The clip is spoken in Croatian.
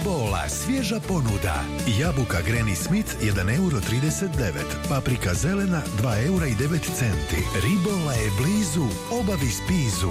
Ribola, svježa ponuda. Jabuka Granny Smith 1,39 €, paprika zelena 2,09 €. Ribola je blizu, obavi spizu.